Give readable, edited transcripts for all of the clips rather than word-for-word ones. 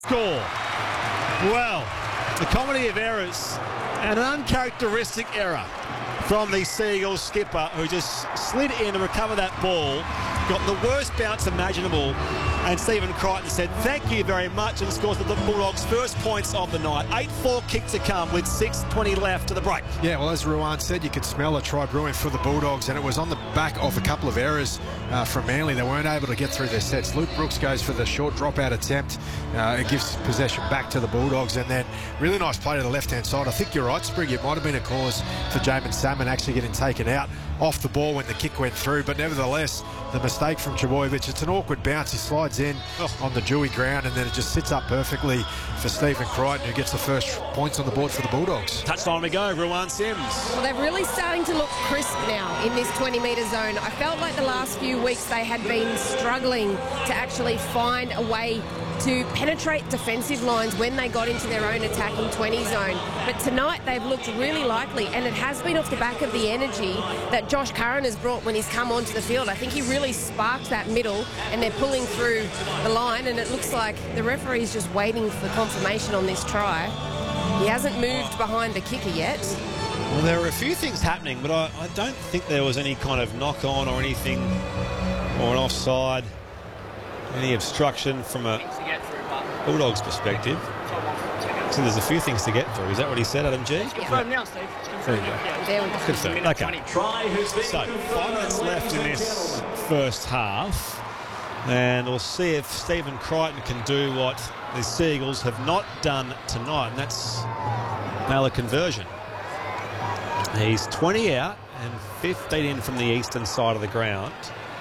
Score. Well, the comedy of errors and an uncharacteristic error from the Seagulls skipper, who just slid in to recover that ball, got the worst bounce imaginable, and Stephen Crichton said thank you very much and scores the Bulldogs' first points of the night. 8-4 kick to come with 6:20 left to the break. Yeah, well, as Ruan said, you could smell a try brewing for the Bulldogs, and it was on the back of a couple of errors from Manly. They weren't able to get through their sets. Luke Brooks goes for the short dropout attempt. It gives possession back to the Bulldogs, and then really nice play to the left-hand side. I think you're right, Sprig. It might have been a cause for Jamin Salmon actually getting taken out off the ball when the kick went through, but nevertheless, the mistake from Trbojevic. It's an awkward bounce. He slides in on the dewy ground, and then it just sits up perfectly for Stephen Crichton, who gets the first points on the board for the Bulldogs. Touchline we go, Ruan Sims. Well, they're really starting to look crisp now in this 20-metre zone. I felt like the last few weeks they had been struggling to actually find a way to penetrate defensive lines when they got into their own attacking 20 zone. But tonight they've looked really likely, and it has been off the back of the energy that Josh Curran has brought when he's come onto the field. I think he really sparked that middle, and they're pulling through the line, and it looks like the referee's just waiting for confirmation on this try. He hasn't moved behind the kicker yet. Well, there were a few things happening, but I don't think there was any kind of knock-on or anything, or an offside, any obstruction from a Bulldogs perspective. So there's a few things to get through. Is that what he said, Adam G? Yeah. There you go. There we go. Confirmed. Okay. So 5 minutes left in this first half, and we'll see if Stephen Crichton can do what the Seagulls have not done tonight, and that's nail a conversion. He's 20 out and 15 in from the eastern side of the ground.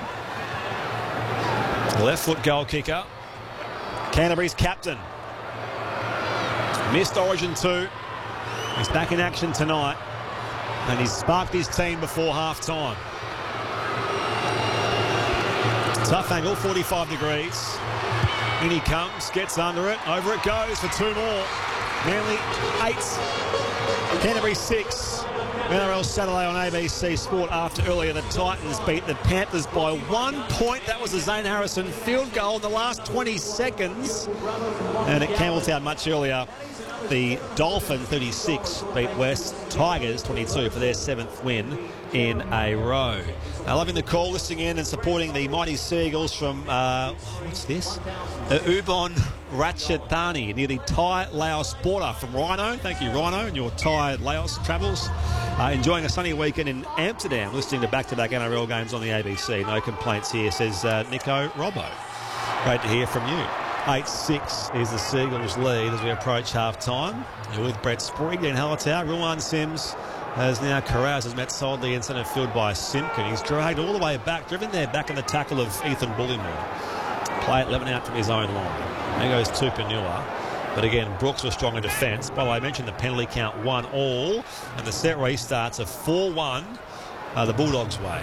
Left foot goal kicker. Canterbury's captain. Missed Origin 2. He's back in action tonight, and he's sparked his team before half-time. Tough angle, 45 degrees. In he comes, gets under it, over it goes for 2 more. Manly 8, Canterbury 6. NRL Saturday on ABC Sport after earlier the Titans beat the Panthers by 1 point. That was a Zane Harrison field goal in the last 20 seconds. And at Campbelltown much earlier, the Dolphins 36 beat West Tigers 22 for their 7th win in a row. Loving the call, listening in and supporting the mighty Seagulls from, what's this? Ubon Ratchathani, near the Thai Laos border from Rhino. Thank you, Rhino, and your Thai Laos travels. Enjoying a sunny weekend in Amsterdam, listening to back-to-back NRL games on the ABC. No complaints here, says Nico Robbo. Great to hear from you. 8-6 is the Seagulls lead as we approach half-time. You're with Brett Sprague in Hallertau. Ruan Sims as now Carraz has met Soldley in centre field by Simpkin. He's dragged all the way back, driven there back in the tackle of Ethan Bullimore. Play 11 out from his own line. There goes Tupanua. But again, Brooks was strong in defence. By the way, I mentioned the penalty count 1-all, and the set restarts a 4-1 the Bulldogs' way.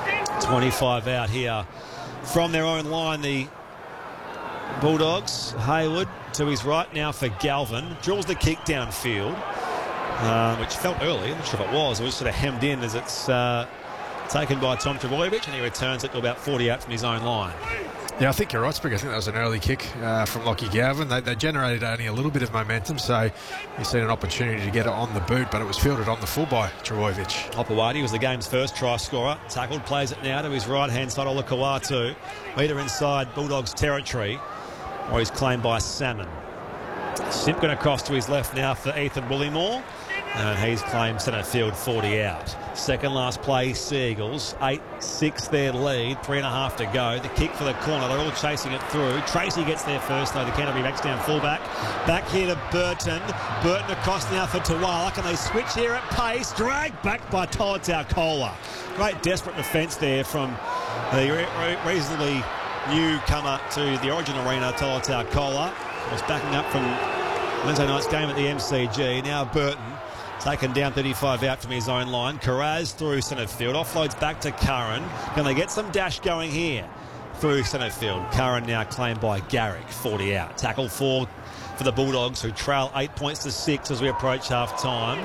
25 out here from their own line, the Bulldogs. Hayward to his right now for Galvin. Drills the kick downfield, which felt early. I'm not sure if it was. It was sort of hemmed in as it's taken by Tom Trbojevic, and he returns it to about 40 out from his own line. Yeah, I think you're right, Sprig. I think that was an early kick from Lockie Galvin. They generated only a little bit of momentum, so he's seen an opportunity to get it on the boot, but it was fielded on the full by Trbojevic. Opawati was the game's first try scorer. Tackled, plays it now to his right-hand side, Olakau'atu. Leader inside Bulldogs territory, or he's claimed by Salmon. Simpkin across to his left now for Ethan Bullimore. And he's claimed centre field 40 out. Second last play, Seagulls. 8-6 their lead. 3.5 to go. The kick for the corner. They're all chasing it through. Tracy gets there first, though. The Canterbury backs down fullback. Back here to Burton. Burton across now for Tuala. Can they switch here at pace? Dragged back by Tolutau. Great desperate defence there from the reasonably newcomer to the Origin Arena, Tolutau. Was backing up from Wednesday night's game at the MCG. Now Burton. Taken down 35 out from his own line. Carraz through centre field. Offloads back to Curran. Can they get some dash going here? Through centre field. Curran now claimed by Garrick. 40 out. Tackle for the Bulldogs, who trail 8 points to 6 as we approach half-time.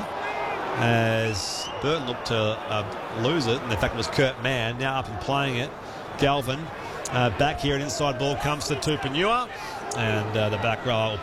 As Burton looked to lose it. And in fact, it was Kurt Mann now up and playing it. Galvin back here. An inside ball comes to Tupanua. and the back row